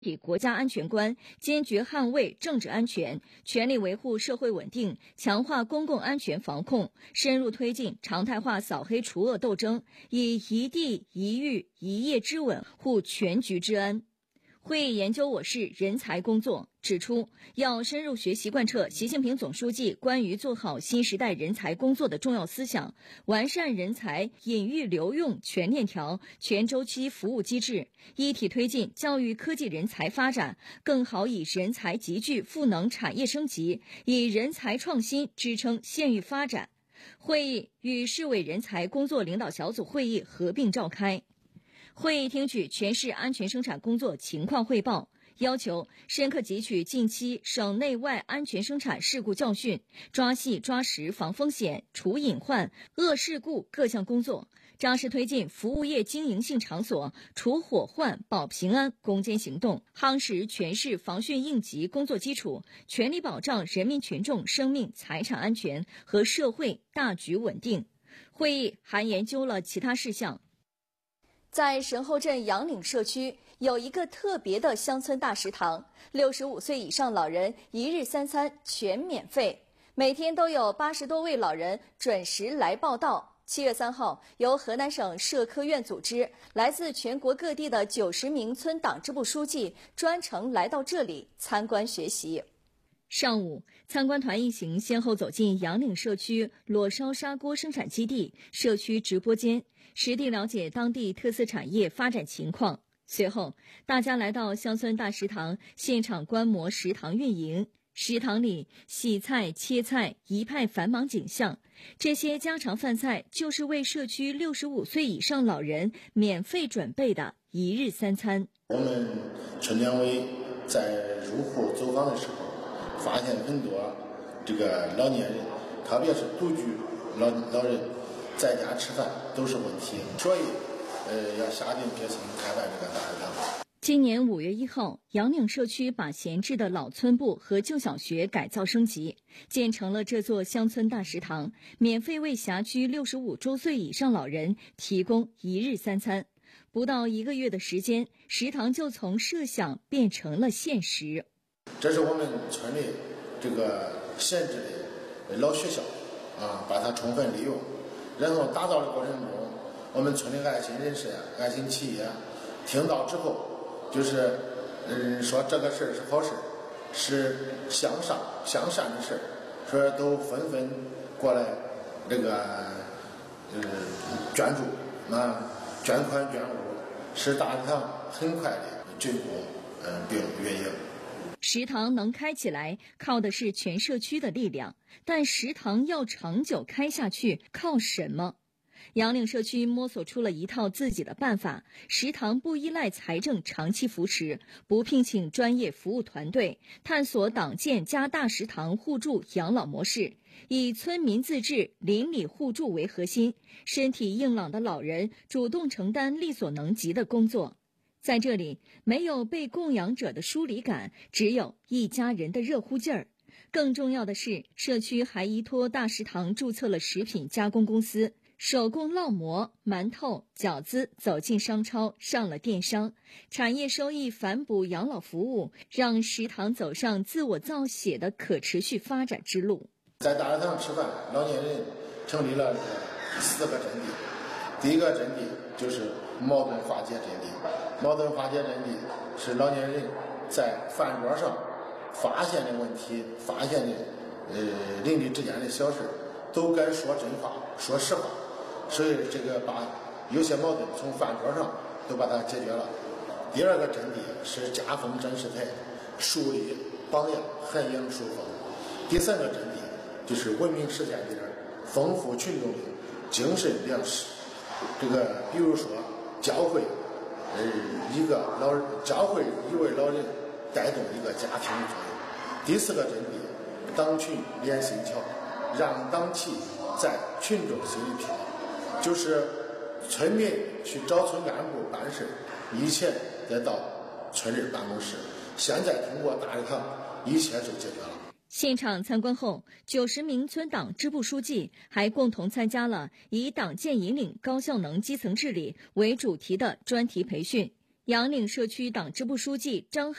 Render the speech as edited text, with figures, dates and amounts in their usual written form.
体国家安全观，坚决捍卫政治安全，全力维护社会稳定，强化公共安全防控，深入推进常态化扫黑除恶斗争，以一地一域一业之稳护全局之安。会议研究我市人才工作，指出要深入学习贯彻习近平总书记关于做好新时代人才工作的重要思想，完善人才引育留用全链条、全周期服务机制，一体推进教育科技人才发展，更好以人才集聚赋能产业升级，以人才创新支撑县域发展。会议与市委人才工作领导小组会议合并召开。会议听取全市安全生产工作情况汇报，要求深刻汲取近期省内外安全生产事故教训，抓细抓实防风险、除隐患、遏事故各项工作，扎实推进服务业经营性场所除火患、保平安攻坚行动，夯实全市防汛应急工作基础，全力保障人民群众生命财产安全和社会大局稳定。会议还研究了其他事项。在神后镇杨岭社区有一个特别的乡村大食堂，65岁以上老人一日3餐全免费，每天都有80多位老人准时来报到。7月3号，由河南省社科院组织，来自全国各地的90名村党支部书记专程来到这里参观学习。上午，参观团一行先后走进杨岭社区裸烧砂锅生产基地、社区直播间，实地了解当地特色产业发展情况。随后，大家来到乡村大食堂，现场观摩食堂运营。食堂里洗菜、切菜一派繁忙景象，这些家常饭菜就是为社区65岁以上老人免费准备的一日3餐。 我们村两委在入户走访的时候，发现很多这个老年人，特别是独居老人在家吃饭都是问题，所以要下定决心开办这个大食堂。 今年5月1号，杨岭社区把闲置的老村部和旧小学改造升级，建成了这座乡村大食堂，免费为辖区65周岁以上老人提供一日3餐。不到1个月的时间，食堂就从设想变成了现实。 这是我们村里这个闲置的老学校把它充分利用，然后打造的过程中，我们村里爱心人士爱心企业听到之后，就是说这个事儿是好事，是向善的事儿，说都纷纷过来这个捐助捐款捐物，使大食堂很快的竣工并运营。 食堂能开起来，靠的是全社区的力量，但食堂要长久开下去，靠什么？杨岭社区摸索出了一套自己的办法，食堂不依赖财政长期扶持，不聘请专业服务团队，探索党建加大食堂互助养老模式，以村民自治、邻里互助为核心，身体硬朗的老人主动承担力所能及的工作。在这里，没有被供养者的疏离感，只有一家人的热乎劲儿。更重要的是，社区还依托大食堂注册了食品加工公司，手工烙馍、馒头、饺子走进商超，上了电商，产业收益反哺养老服务，让食堂走上自我造血的可持续发展之路。 在大食堂吃饭，老年人成立了4个阵地。第一个阵地就是矛盾化解阵地，矛盾化解阵地是老年人在饭桌上发现的问题，发现的邻里之间的小事，都该说真话，说实话。所以这个把有些矛盾从饭桌上都把它解决了。第二个阵地是家风展示台，树立榜样，涵养树风。第3个阵地就是文明实践里边丰富群众的精神粮食。这个比如说教会一位老人带动一个家庭的作用。第4个阵地，党群连心桥，让党旗在群众心里飘。就是村民去找村干部办事，以前得到村里办公室，现在通过大食堂，一切就解决了。 现场参观后，90名村党支部书记还共同参加了以党建引领高效能基层治理为主题的专题培训。 杨岭社区党支部书记张